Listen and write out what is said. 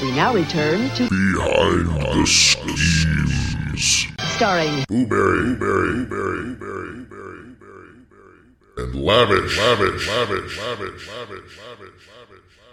We now return to Behind the Schemes. starring Blueberry, and lavish.